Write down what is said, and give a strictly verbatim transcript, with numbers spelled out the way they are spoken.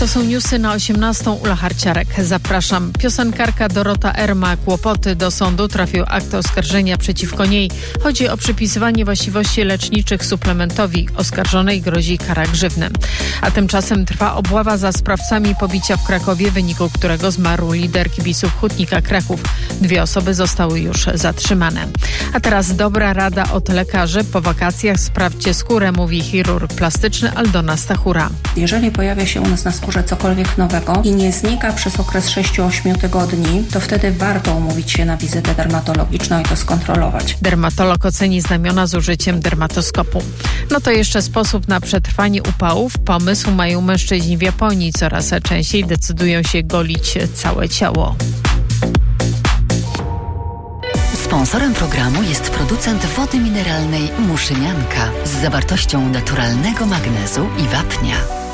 To są newsy na osiemnastą. Ula Harciarek. Zapraszam. Piosenkarka Dorota R. ma kłopoty. Do sądu trafił akt oskarżenia przeciwko niej. Chodzi o przypisywanie właściwości leczniczych suplementowi. Oskarżonej grozi kara grzywny. A tymczasem trwa obława za sprawcami pobicia w Krakowie, w wyniku którego zmarł lider kibiców Hutnika Kraków. Dwie osoby zostały już zatrzymane. A teraz dobra rada od lekarzy. Po wakacjach sprawdźcie skórę, mówi chirurg plastyczny Aldona Stachura. Jeżeli pojawia się u nas na skórze cokolwiek nowego i nie znika przez okres sześć do ośmiu tygodni, to wtedy warto umówić się na wizytę dermatologiczną i to skontrolować. Dermatolog oceni znamiona z użyciem dermatoskopu. No to jeszcze sposób na przetrwanie upałów. Pomysł mają mężczyźni w Japonii. Coraz częściej decydują się golić całe ciało. Sponsorem programu jest producent wody mineralnej Muszynianka z zawartością naturalnego magnezu i wapnia.